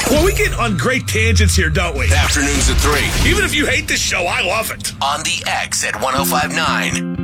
Well, we get on great tangents here, don't we? Afternoons at 3. Even if you hate this show, I love it. On the X at 105.9.